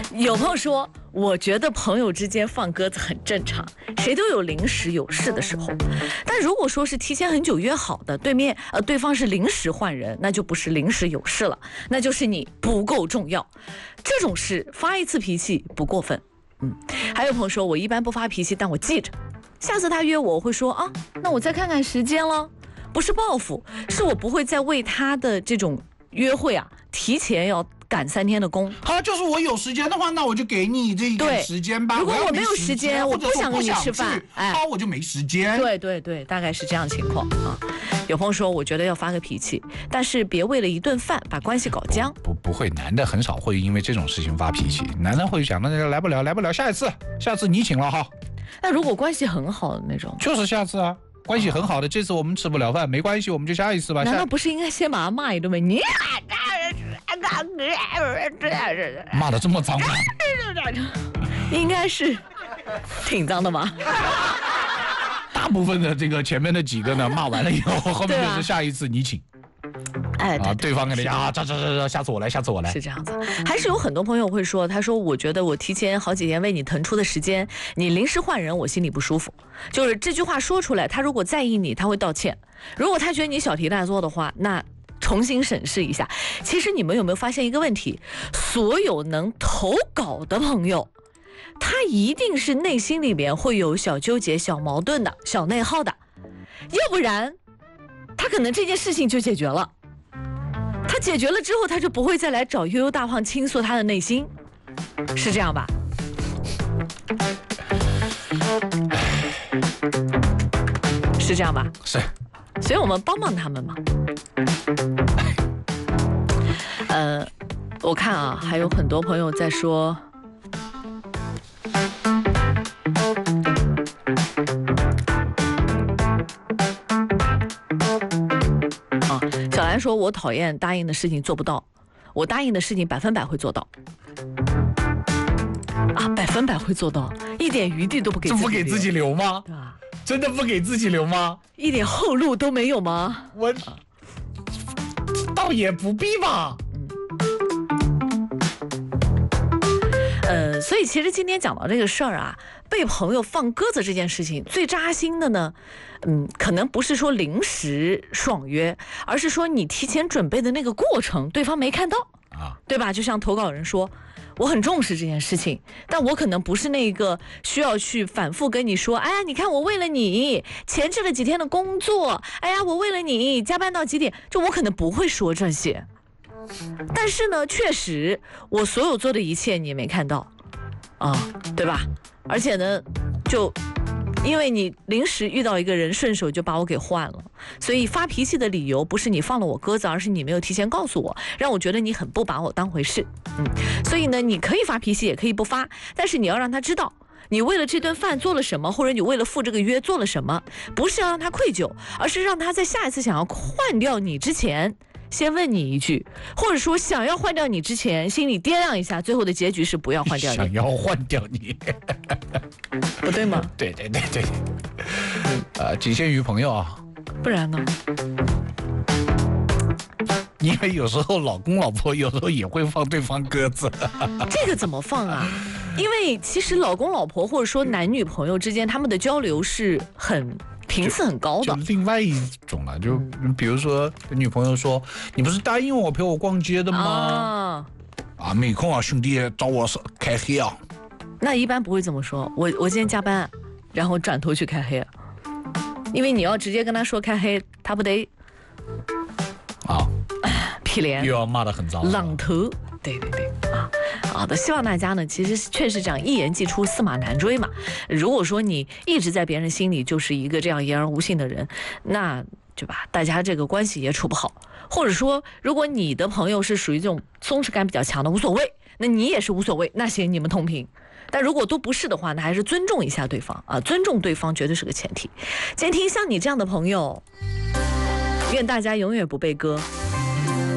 有朋友说，我觉得朋友之间放鸽子很正常，谁都有临时有事的时候。但如果说是提前很久约好的，对方是临时换人，那就不是临时有事了，那就是你不够重要。这种事发一次脾气不过分。还有朋友说，我一般不发脾气，但我记着，下次他约我，我会说啊，那我再看看时间了。不是报复，是我不会再为他的这种约会啊提前要赶3天的工。 好，就是我有时间的话，那我就给你这个时间吧。 如果我没有时间，我不想跟你吃饭， 好，我就没时间。 对，大概是这样的情况啊。有朋友说，我觉得要发个脾气，但是别为了一顿饭把关系搞僵。 不会，男的很少会因为这种事情发脾气，男的会想，那来不了，下次你请了哈。 那如果关系很好的那种， 就是下次啊。关系很好的，这次我们吃不了饭，没关系，我们就下一次吧。 难道不是应该先把他骂一顿吗？你骂得这么脏吗？ 应该是挺脏的吧。 大部分的这个前面的几个呢，骂完了以后，后面就是下一次你请。对方跟你讲这，下次我来， 是这样子。还是有很多朋友会说，他说我觉得我提前好几天为你腾出的时间，你临时换人，我心里不舒服。就是这句话说出来，他如果在意你，他会道歉；如果他觉得你小题大做的话，那重新审视一下。其实你们有没有发现一个问题？所有能投稿的朋友，他一定是内心里面会有小纠结、小矛盾的、小内耗的，要不然他可能这件事情就解决了。他解决了之后，他就不会再来找悠悠大胖倾诉他的内心，是这样吧？是这样吧？ 是。 所以我们帮帮他们嘛。我看啊，还有很多朋友在说，小兰说，我讨厌答应的事情做不到，我答应的事情100%会做到。100%会做到，一点余地都不给自己留。 这不给自己留吗？ 对吧？ 真的不给自己留吗？ 一点后路都没有吗？ 我倒也不必吧。 所以其实今天讲到这个事儿啊，被朋友放鸽子这件事情最扎心的呢，可能不是说临时爽约，而是说你提前准备的那个过程，对方没看到对吧？就像投稿人说，我很重视这件事情，但我可能不是那个需要去反复跟你说，哎呀，你看我为了你前置了几天的工作，哎呀，我为了你加班到几点，就我可能不会说这些。但是呢，确实我所有做的一切你也没看到对吧？而且呢，就因为你临时遇到一个人，顺手就把我给换了，所以发脾气的理由不是你放了我鸽子，而是你没有提前告诉我，让我觉得你很不把我当回事。所以呢，你可以发脾气，也可以不发，但是你要让他知道你为了这顿饭做了什么，或者你为了赴这个约做了什么，不是要让他愧疚，而是让他在下一次想要换掉你之前先问你一句，或者说想要换掉你之前心里掂量一下，最后的结局是不要换掉你。 想要换掉你不对吗？ 对仅限于朋友啊， 不然呢？ 因为有时候老公老婆有时候也会放对方鸽子。 这个怎么放啊？因为其实老公老婆或者说男女朋友之间，他们的交流是很频次很高的， 就另外一种了。就比如说女朋友说，你不是答应我陪我逛街的吗？没空啊，兄弟，找我开黑啊。 那一般不会这么说，我今天加班，然后转头去开黑了。因为你要直接跟他说开黑，他不得屁脸， 又要骂得很糟， 朗头。对好的，希望大家呢，其实确实这样一言既出，驷马难追嘛。如果说你一直在别人心里就是一个这样言而无信的人，那对吧？大家这个关系也处不好。或者说，如果你的朋友是属于这种松弛感比较强的，无所谓，那你也是无所谓，那行，你们同频。但如果都不是的话，那还是尊重一下对方尊重对方绝对是个前提。今天听像你这样的朋友，愿大家永远不被割。